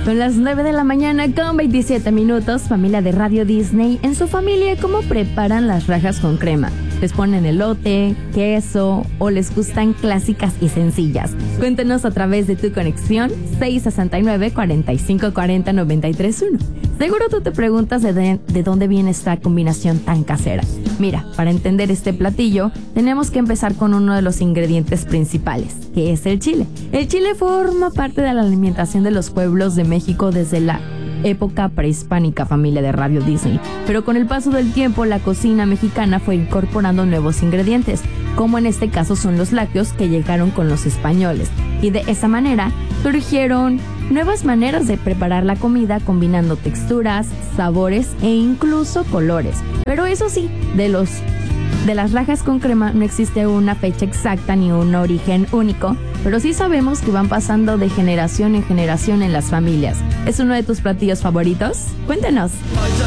Son las 9 de la mañana con 27 minutos. Familia de Radio Disney, en su familia, ¿cómo preparan las rajas con crema? ¿Les ponen elote, queso o les gustan clásicas y sencillas? Cuéntanos a través de tu conexión 669-4540-931. Seguro tú te preguntas de dónde viene esta combinación tan casera. Mira, para entender este platillo, tenemos que empezar con uno de los ingredientes principales, que es el chile. El chile forma parte de la alimentación de los pueblos de México desde la época prehispánica, familia de Radio Disney. Pero con el paso del tiempo, la cocina mexicana fue incorporando nuevos ingredientes, como en este caso son los lácteos que llegaron con los españoles. Y de esa manera surgieron nuevas maneras de preparar la comida, combinando texturas, sabores e incluso colores. Pero eso sí, de las rajas con crema no existe una fecha exacta ni un origen único, pero sí sabemos que van pasando de generación en generación en las familias. ¿Es uno de tus platillos favoritos? Cuéntanos.